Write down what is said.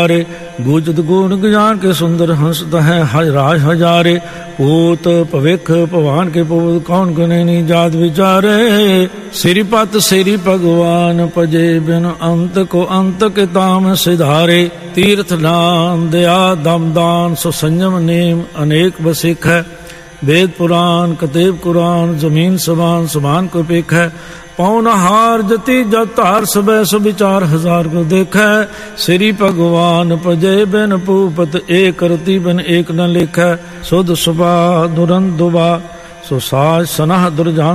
ਗੂਜਤ ਗੂਣ ਗਿਆਨ ਕੇ ਸੁੰਦਰ ਹੰਸਤ ਹੈ ਰਾਜ ਹਜ਼ਾਰੇ। ਪੂਤ ਭਵਿਖ ਭਵਾਨ ਕੇ ਪੂਤ ਕੌਣ ਕਨੇ ਨੀ ਜਾਤ ਵਿਚਾਰੇ। ਸਿਰਿਪਤ ਸਿਰਿ ਭਗਵਾਨ ਭਜੇ ਬਿਨ ਅੰਤ ਕੋ ਅੰਤ ਕੇ ਤਾਮ ਸਿਧਾਰੇ। ਤੀਰਥ ਨਾਮ ਦਇਆ ਦਮ ਦਾਨ ਸੋ ਸੰਜਮ ਨੇਮ ਅਨੇਕ ਬਸਿਖ ਹੈ। वेद पुराण कतेब कुरान जमीन समान समान को पेख है। पौन हार जति जत हार सबै सब विचार हजार को देख है। श्री भगवान भजे बिन भूपत एक करती बिन एक न लिख है। सुध सुभा दुरंत दुबा सो साज सनाह दुरजान